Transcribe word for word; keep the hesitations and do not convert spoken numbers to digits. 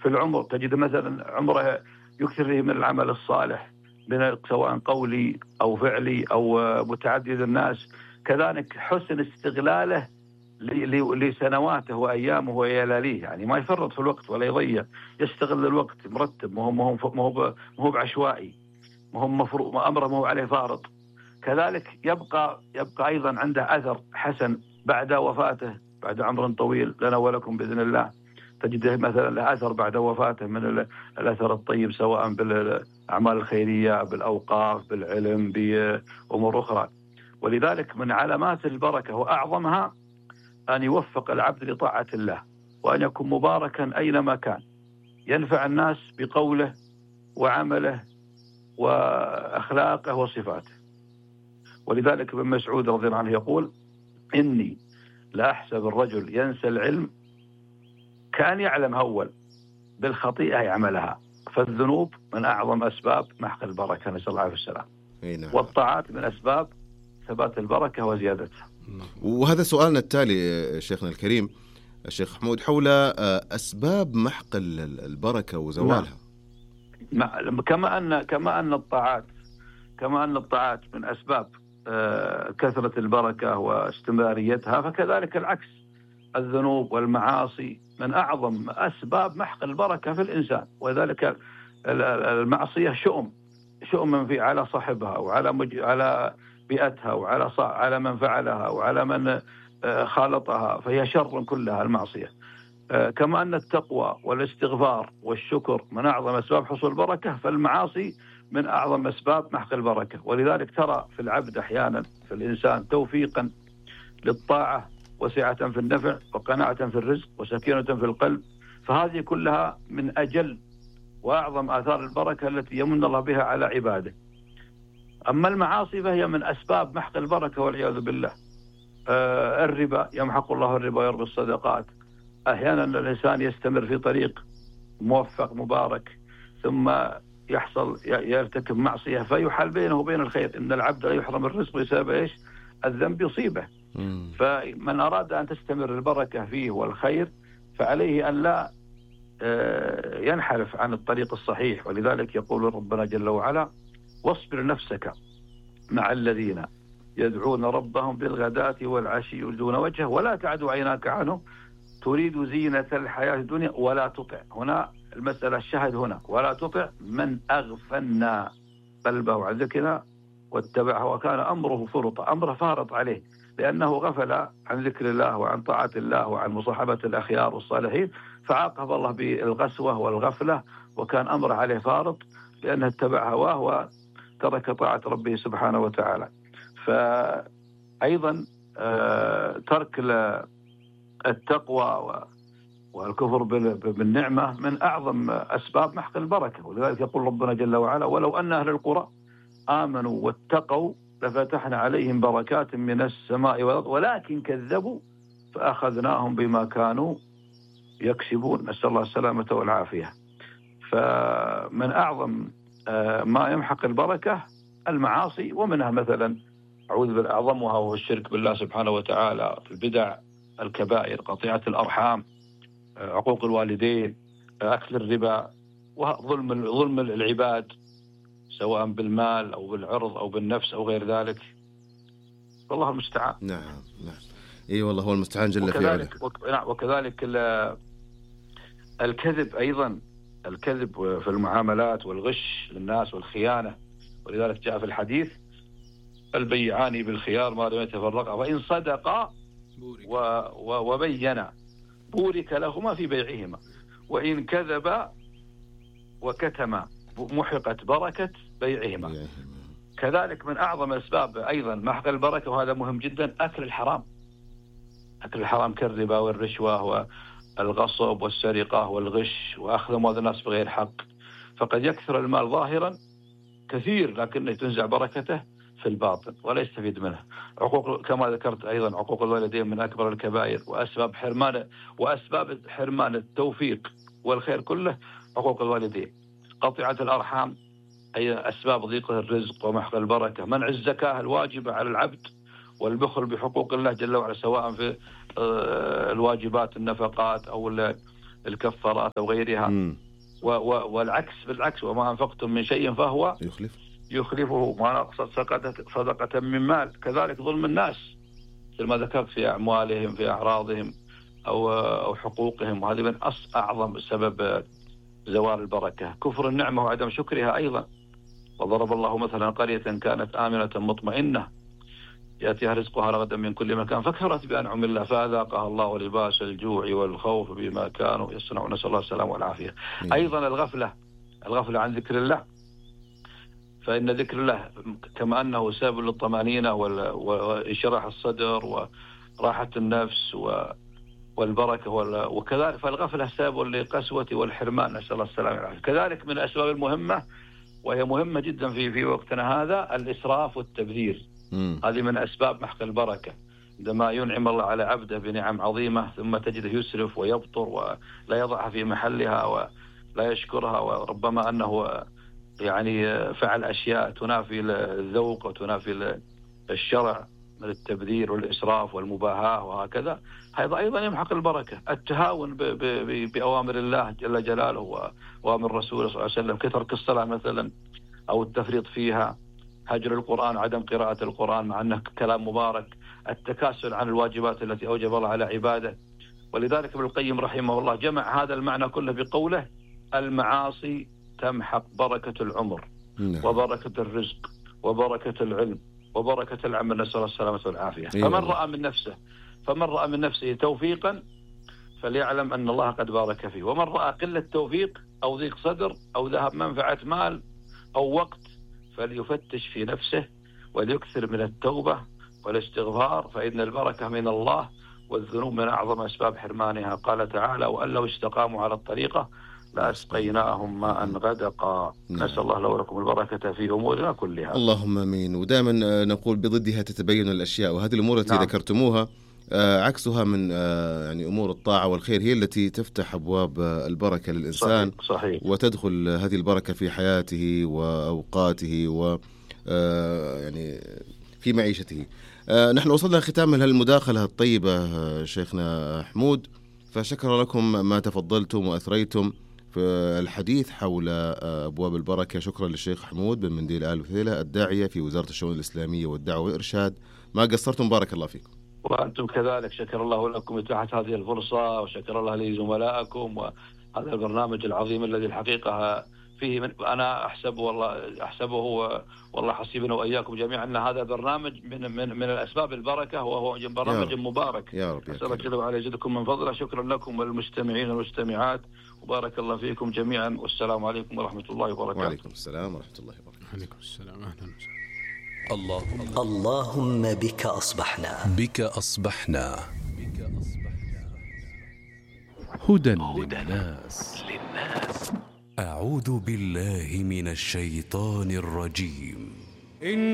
في العمر تجد مثلا عمره يكثر فيه من العمل الصالح، من سواء قولي أو فعلي أو متعدد الناس. كذلك حسن استغلاله لسنواته وأيامه ولياليه، يعني ما يفرط في الوقت ولا يضيع، يستغل الوقت مرتب، ما هو ما هو ما هو ما هو بعشوائي، ما هو مفروض أمره ما هو عليه فارط. كذلك يبقى يبقى أيضا عنده أثر حسن بعد وفاته، بعد عمر طويل لنا ولكم بإذن الله. تجده مثلا له أثر بعد وفاته من الأثر الطيب، سواء بالأعمال الخيرية، بالأوقاف، بالعلم، بأمور أخرى. ولذلك من علامات البركة وأعظمها أن يوفق العبد لطاعة الله، وأن يكون مباركا أينما كان، ينفع الناس بقوله وعمله وأخلاقه وصفاته. ولذلك ابن مسعود رضي الله عنه يقول: إني لا أحسب الرجل ينسى العلم كأن يعلم أول بالخطيئة يعملها، فالذنوب من أعظم أسباب محق البركة، نسأل الله السلام. والطاعات من أسباب ثبات البركة وزيادتها. وهذا سؤالنا التالي شيخنا الكريم الشيخ حمود حول أسباب محق البركة وزوالها. كما أن كما أن الطاعات كما أن الطاعات من أسباب كثرة البركة واستمراريتها، فكذلك العكس، الذنوب والمعاصي من أعظم أسباب محق البركة في الإنسان. وذلك المعصية شؤم شؤم في على صاحبها وعلى مج... على بيئتها وعلى ص... على من فعلها وعلى من خالطها، فهي شر كلها المعصية. كما أن التقوى والاستغفار والشكر من أعظم أسباب حصول البركة، فالمعاصي من أعظم أسباب محق البركة. ولذلك ترى في العبد أحيانا في الإنسان توفيقا للطاعة، وسعة في النفع، وقناعة في الرزق، وسكينة في القلب، فهذه كلها من أجل وأعظم آثار البركة التي يمن الله بها على عباده. أما المعاصي فهي من أسباب محق البركة والعياذ بالله. آه الربا، يمحق الله الربا ويربي الصدقات. أحيانا الإنسان يستمر في طريق موفق مبارك، ثم يحصل يرتكب معصية فيحال بينه وبين الخير. إن العبد لا يحرم الرزق بسبب إيش؟ الذنب يصيبه. فمن أراد أن تستمر البركة فيه والخير، فعليه أن لا ينحرف عن الطريق الصحيح. ولذلك يقول ربنا جل وعلا: واصبر نفسك مع الذين يدعون ربهم بالغداة والعشي يريدون وجهه ولا تعد عيناك عنهم تريد زينة الحياة الدنيا ولا تطع. هنا المسألة الشهد هنا: ولا تطع من أغفلنا قلبه عن ذكرنا واتبعه وكان أمره فرطا. أمره فارط عليه لأنه غفل عن ذكر الله وعن طاعة الله وعن مصاحبة الأخيار والصالحين، فعاقب الله بالقسوة والغفلة، وكان أمره عليه فارط لأنه اتبع هواه وترك طاعة ربه سبحانه وتعالى. فأيضا ترك التقوى والكفر بالنعمة من أعظم أسباب محق البركة. ولذلك يقول ربنا جل وعلا: ولو أن أهل القرى آمنوا واتقوا لفتحنا عليهم بركات من السماء والأرض ولكن كذبوا فأخذناهم بما كانوا يكسبون. نسأل الله السلامة والعافية. فمن أعظم ما يمحق البركة المعاصي، ومنها مثلا أعوذ بالأعظمها وهو الشرك بالله سبحانه وتعالى، في البدع، الكبائر، قطيعة الأرحام، عقوق الوالدين، أكل الربا، وظلم ظلم العباد سواء بالمال أو بالعرض أو بالنفس أو غير ذلك. والله المستعان. نعم نعم إيه والله هو المستعان جل في علاه. وكذلك الكذب أيضا، الكذب في المعاملات والغش للناس والخيانة. ولذلك جاء في الحديث: البيعان بالخيار ما لم يتفرقا فإن صدقا وبينا بورك لهما في بيعهما وإن كذبا وكتما محقت بركة بيعهما. كذلك من أعظم أسباب أيضا محق البركة، وهذا مهم جدا، أكل الحرام. أكل الحرام كالربا والرشوة والغصب والسرقة والغش وأخذ أموال الناس بغير حق. فقد يكثر المال ظاهرا كثير لكنه تنزع بركته في الباطن ولا يستفيد منه. عقوق كما ذكرت أيضا عقوق الوالدين من أكبر الكبائر، وأسباب حرمان وأسباب حرمان التوفيق والخير كله عقوق الوالدين. قطيعة الأرحام أي أسباب ضيق الرزق ومحق البركة. منع الزكاة الواجبة على العبد والبخل بحقوق الله جل وعلا، سواء في الواجبات النفقات أو الكفارات أو غيرها. و و والعكس بالعكس، وما أنفقتم من شيء فهو يخلف يخلفه ما نقصت صدقة من مال. كذلك ظلم الناس مثل ما ذكرت في أموالهم في أعراضهم أو أو حقوقهم، وهذه من أعظم سبب زوال البركة. كفر النعمة وعدم شكرها أيضا. وضرب الله مثلا قرية كانت آمنة مطمئنة يأتيها رزقها رغدا من كل مكان فكفرت بأنعم الله فأذاقها الله لباس الجوع والخوف بما كانوا يصنعون، نسأل الله السلامة والعافية. أيضا الغفلة الغفلة عن ذكر الله، فإن ذكر الله كما أنه سبب للطمأنينة وإشراح الصدر وراحة النفس والبركة، وكذلك فالغفلة سبب للقسوة والحرمان، نسأل الله السلامة والعافية. كذلك من الأسباب المهمة وهي مهمة جدا في في وقتنا هذا الإسراف والتبذير. مم. هذه من أسباب محق البركة. عندما ينعم الله على عبده بنعم عظيمة ثم تجده يسرف ويبطر ولا يضعها في محلها ولا يشكرها، وربما أنه يعني فعل أشياء تنافي الذوق وتنافي الشرع من التبذير والإسراف والمباهاة وهكذا. هذا أيضا يمحق البركة. التهاون بأوامر الله جل جلاله وأوامر رسوله صلى الله عليه وسلم كترك الصلاة مثلا أو التفريط فيها، هجر القرآن، عدم قراءة القرآن مع أنه كلام مبارك، التكاسل عن الواجبات التي أوجب الله على عباده. ولذلك ابن القيم رحمه الله جمع هذا المعنى كله بقوله المعاصي تمحق بركة العمر وبركة الرزق وبركة العلم وبركة العمل، نسأل الله السلامة والعافية. فمن رأى من نفسه فمن رأى من نفسه توفيقا فليعلم أن الله قد بارك فيه، ومن رأى قلة توفيق أو ضيق صدر أو ذهب منفعة مال أو وقت فليفتش في نفسه وليكثر من التوبة والاستغفار، فإن البركة من الله والذنوب من أعظم أسباب حرمانها. قال تعالى وأن لو استقاموا على الطريقة لأسقيناهم ماء غدقا. نسأل الله لو لكم البركة في أمورنا كلها. اللهم آمين. ودائما نقول بضدها تتبين الأشياء، وهذه الأمور التي نعم. ذكرتموها عكسها من يعني أمور الطاعة والخير هي التي تفتح أبواب البركة للإنسان. صحيح. صحيح. وتدخل هذه البركة في حياته وأوقاته و يعني في معيشته. نحن وصلنا ختام هالمداخلة الطيبة شيخنا حمود، فشكر لكم ما تفضلتم وأثريتم في الحديث حول أبواب البركة. شكرا للشيخ حمود بن منديل آل وثيلة الداعية في وزارة الشؤون الإسلامية والدعوة والإرشاد. ما قصرتم، بارك الله فيكم. وأنتم كذلك، شكر الله لكم إتاحة هذه الفرصة، وشكر الله لزملائكم وهذا البرنامج العظيم الذي الحقيقة فيه من أنا أحسب والله أحسبه والله حسيبنا وإياكم جميعا أن هذا برنامج من من من الأسباب البركة، وهو برنامج يا مبارك. يا رب. أسأل الله جل وعلا يزيدكم من فضله. شكرا لكم والمستمعين والمستمعات، وبارك الله فيكم جميعا، والسلام عليكم ورحمة الله وبركاته. وعليكم السلام ورحمة الله وبركاته. عليكم السلام. أهلا وسهلا. اللهم اللهم بك أصبحنا بك أصبحنا هدى للناس. أعوذ بالله من الشيطان الرجيم.